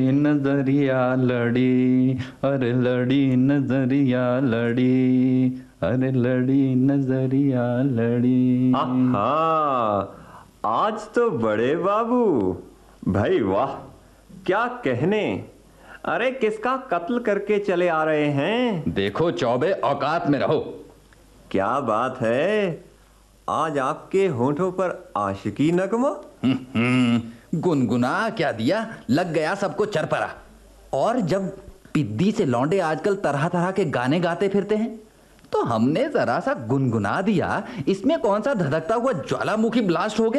नजरिया लड़ी, अरे लड़ी नजरिया लड़ी, अरे लड़ी नजरिया लड़ी। आहा, आज तो बड़े बाबू, भाई वाह, क्या कहने। अरे किसका कत्ल करके चले आ रहे हैं? देखो चौबे, औकात में रहो। क्या बात है, आज आपके होठों पर आशिकी नगमा। गुनगुना क्या दिया, लग गया सबको चरपरा। और जब पिद्दी से लौंडे आजकल तरह तरह के गाने गाते फिरते हैं तो हमने जरा सा गुनगुना दिया। इसमें कौन सा धधकता हुआ ज्वालामुखी ब्लास्ट हो गया।